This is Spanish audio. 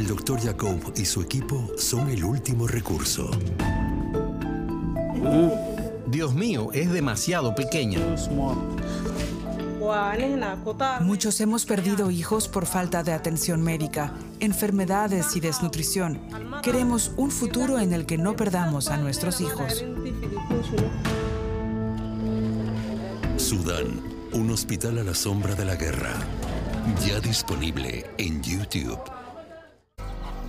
Dr. Jacob y su equipo son el último recurso. Dios mío, es demasiado pequeña. Muchos hemos perdido hijos por falta de atención médica, enfermedades y desnutrición. Queremos un futuro en el que no perdamos a nuestros hijos. Sudán, un hospital a la sombra de la guerra. Ya disponible en YouTube.